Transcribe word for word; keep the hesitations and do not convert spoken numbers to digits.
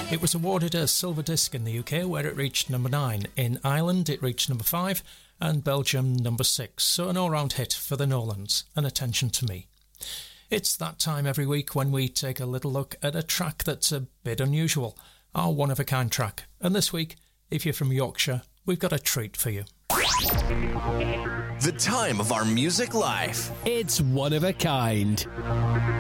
It was awarded a silver disc in the U K, where it reached number nine. In Ireland, it reached number five, and Belgium number six. So an all-round hit for the Nolans, and Attention to Me. It's that time every week when we take a little look at a track that's a bit unusual, our one-of-a-kind track. And this week, if you're from Yorkshire, we've got a treat for you. The time of our music life. It's one of a kind.